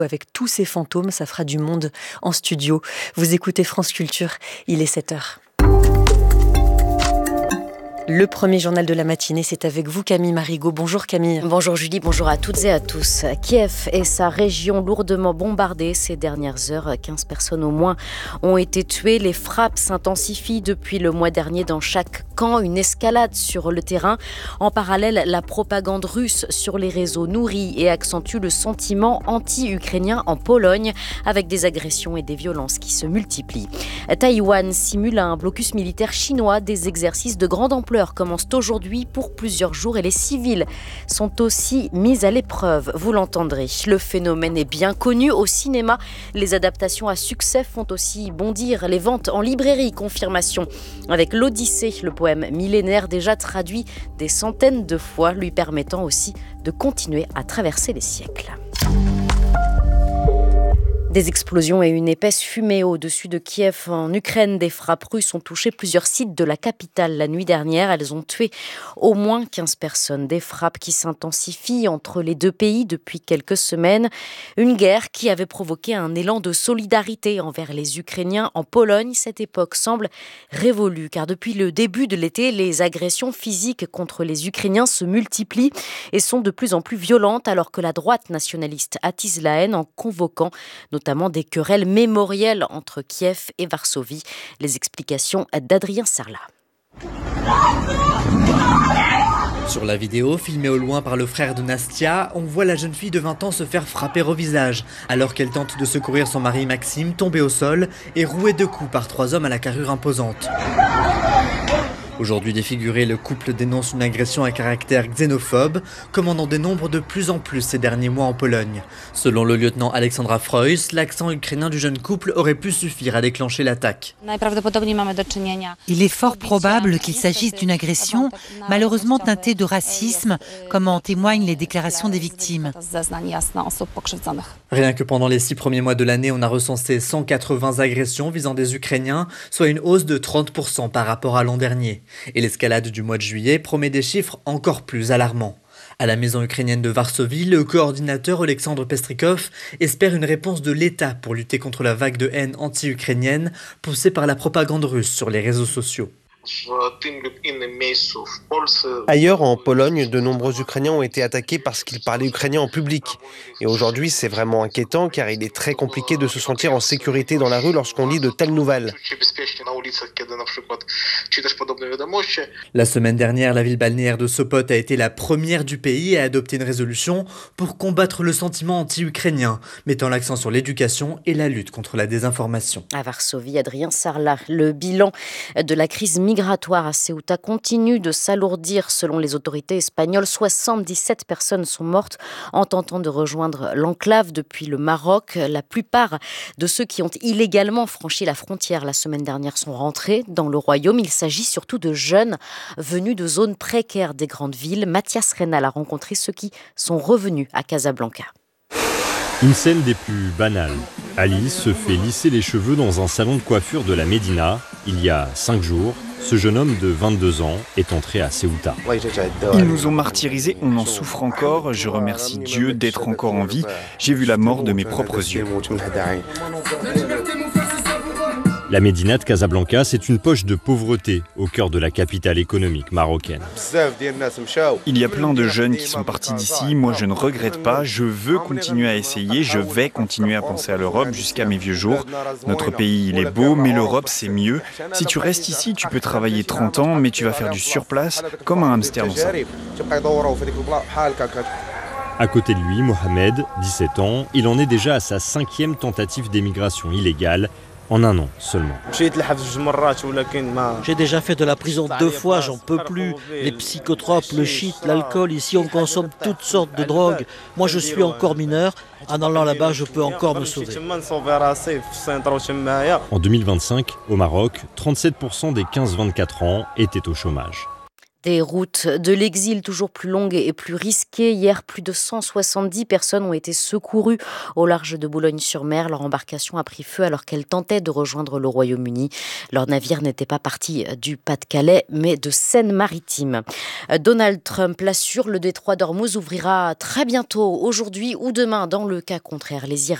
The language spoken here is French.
Avec tous ces fantômes, ça fera du monde en studio. Vous écoutez France Culture, il est 7h. Le premier journal de la matinée, c'est avec vous Camille Marigot. Bonjour Camille. Bonjour Julie, bonjour à toutes et à tous. Kiev et sa région lourdement bombardées ces dernières heures. 15 personnes au moins ont été tuées. Les frappes s'intensifient depuis le mois dernier dans chaque camp. Une escalade sur le terrain. En parallèle, la propagande russe sur les réseaux nourrit et accentue le sentiment anti-ukrainien en Pologne avec des agressions et des violences qui se multiplient. Taïwan simule un blocus militaire chinois. Des exercices de grande ampleur commencent aujourd'hui pour plusieurs jours et les civils sont aussi mis à l'épreuve. Vous l'entendrez, le phénomène est bien connu au cinéma. Les adaptations à succès font aussi bondir les ventes en librairie. Confirmation avec l'Odyssée, le poème millénaire déjà traduit des centaines de fois, lui permettant aussi de continuer à traverser les siècles. Des explosions et une épaisse fumée au-dessus de Kiev en Ukraine. Des frappes russes ont touché plusieurs sites de la capitale la nuit dernière. Elles ont tué au moins 15 personnes. Des frappes qui s'intensifient entre les deux pays depuis quelques semaines. Une guerre qui avait provoqué un élan de solidarité envers les Ukrainiens en Pologne. Cette époque semble révolue car depuis le début de l'été, les agressions physiques contre les Ukrainiens se multiplient et sont de plus en plus violentes alors que la droite nationaliste attise la haine en convoquant notamment des querelles mémorielles entre Kiev et Varsovie. Les explications d'Adrien Sarlat. Sur la vidéo, filmée au loin par le frère de Nastia, on voit la jeune fille de 20 ans se faire frapper au visage, alors qu'elle tente de secourir son mari Maxime, tombé au sol et roué de coups par 3 hommes à la carrure imposante. Aujourd'hui défiguré, le couple dénonce une agression à caractère xénophobe, comme on en dénombre de plus en plus ces derniers mois en Pologne. Selon le lieutenant Alexandra Freuss, l'accent ukrainien du jeune couple aurait pu suffire à déclencher l'attaque. Il est fort probable qu'il s'agisse d'une agression, malheureusement teintée de racisme, comme en témoignent les déclarations des victimes. Rien que pendant les 6 premiers mois de l'année, on a recensé 180 agressions visant des Ukrainiens, soit une hausse de 30% par rapport à l'an dernier. Et l'escalade du mois de juillet promet des chiffres encore plus alarmants. À la maison ukrainienne de Varsovie, le coordinateur Oleksandr Pestrikov espère une réponse de l'État pour lutter contre la vague de haine anti-ukrainienne poussée par la propagande russe sur les réseaux sociaux. Ailleurs, en Pologne, de nombreux Ukrainiens ont été attaqués parce qu'ils parlaient ukrainien en public. Et aujourd'hui, c'est vraiment inquiétant car il est très compliqué de se sentir en sécurité dans la rue lorsqu'on lit de telles nouvelles. La semaine dernière, la ville balnéaire de Sopot a été la première du pays à adopter une résolution pour combattre le sentiment anti-ukrainien, mettant l'accent sur l'éducation et la lutte contre la désinformation. À Varsovie, Adrien Sarlat, le bilan de la crise migratoire à Ceuta continue de s'alourdir selon les autorités espagnoles. 77 personnes sont mortes en tentant de rejoindre l'enclave depuis le Maroc. La plupart de ceux qui ont illégalement franchi la frontière la semaine dernière sont rentrés dans le royaume. Il s'agit surtout de jeunes venus de zones précaires des grandes villes. Mathias Reynal a rencontré ceux qui sont revenus à Casablanca. Une scène des plus banales. Alice se fait lisser les cheveux dans un salon de coiffure de la Médina. Il y a 5 jours, ce jeune homme de 22 ans est entré à Ceuta. Ils nous ont martyrisés, on en souffre encore. Je remercie Dieu d'être encore en vie. J'ai vu la mort de mes propres yeux. La Médina de Casablanca, c'est une poche de pauvreté au cœur de la capitale économique marocaine. Il y a plein de jeunes qui sont partis d'ici. Moi, je ne regrette pas. Je veux continuer à essayer. Je vais continuer à penser à l'Europe jusqu'à mes vieux jours. Notre pays, il est beau, mais l'Europe, c'est mieux. Si tu restes ici, tu peux travailler 30 ans, mais tu vas faire du surplace comme un hamster dans sa vie. À côté de lui, Mohamed, 17 ans, il en est déjà à sa 5e tentative d'émigration illégale. En un an seulement. J'ai déjà fait de la prison 2 fois, j'en peux plus. Les psychotropes, le shit, l'alcool, ici on consomme toutes sortes de drogues. Moi je suis encore mineur, en allant là-bas je peux encore me sauver. En 2025, au Maroc, 37% des 15-24 ans étaient au chômage. Des routes de l'exil toujours plus longues et plus risquées. Hier, plus de 170 personnes ont été secourues au large de Boulogne-sur-Mer. Leur embarcation a pris feu alors qu'elle tentait de rejoindre le Royaume-Uni. Leur navire n'était pas parti du Pas-de-Calais, mais de Seine-Maritime. Donald Trump l'assure, le détroit d'Ormuz ouvrira très bientôt, aujourd'hui ou demain. Dans le cas contraire, les